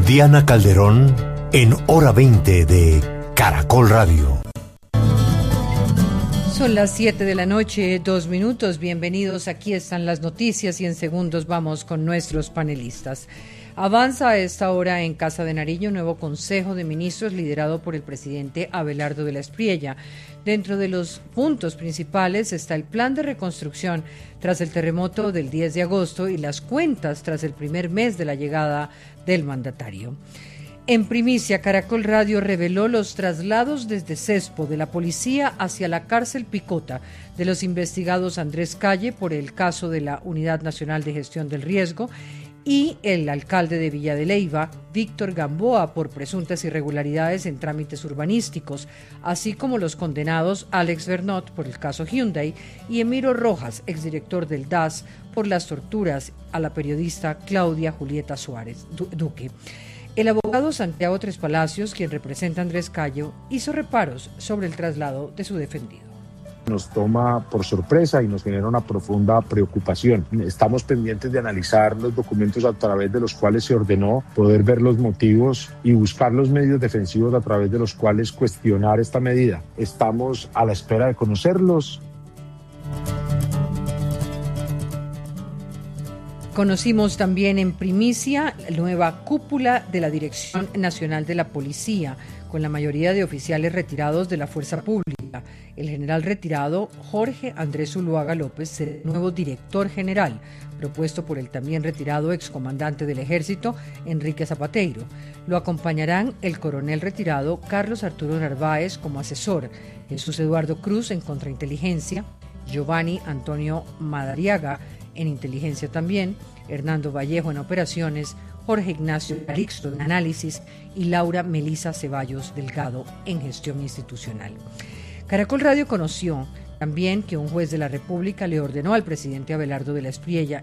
Diana Calderón en Hora 20 de Caracol Radio. Son las 7 de la noche, 2 minutos. Bienvenidos, aquí están las noticias y en segundos vamos con nuestros panelistas. Avanza a esta hora en Casa de Nariño un nuevo Consejo de Ministros liderado por el presidente Abelardo de la Espriella. Dentro de los puntos principales está el plan de reconstrucción tras el terremoto del 10 de agosto y las cuentas tras el primer mes de la llegada del mandatario. En primicia, Caracol Radio reveló los traslados desde Cespo de la policía hacia la cárcel Picota de los investigados Andrés Calle por el caso de la Unidad Nacional de Gestión del Riesgo y el alcalde de Villa de Leyva, Víctor Gamboa, por presuntas irregularidades en trámites urbanísticos, así como los condenados Alex Bernot por el caso Hyundai y Emiro Rojas, exdirector del DAS, por las torturas a la periodista Claudia Julieta Suárez Duque. El abogado Santiago Tres Palacios, quien representa a Andrés Calle, hizo reparos sobre el traslado de su defendido. Nos toma por sorpresa y nos genera una profunda preocupación. Estamos pendientes de analizar los documentos a través de los cuales se ordenó, poder ver los motivos y buscar los medios defensivos a través de los cuales cuestionar esta medida. Estamos a la espera de conocerlos. Conocimos también en primicia la nueva cúpula de la Dirección Nacional de la Policía, con la mayoría de oficiales retirados de la Fuerza Pública. El general retirado Jorge Andrés Zuluaga López será el nuevo director general, propuesto por el también retirado excomandante del Ejército, Enrique Zapateiro. Lo acompañarán el coronel retirado Carlos Arturo Narváez como asesor, Jesús Eduardo Cruz en contrainteligencia, Giovanni Antonio Madariaga en inteligencia también, Hernando Vallejo en operaciones, Jorge Ignacio Calixto en análisis y Laura Melisa Ceballos Delgado en gestión institucional. Caracol Radio conoció también que un juez de la República le ordenó al presidente Abelardo de la Espriella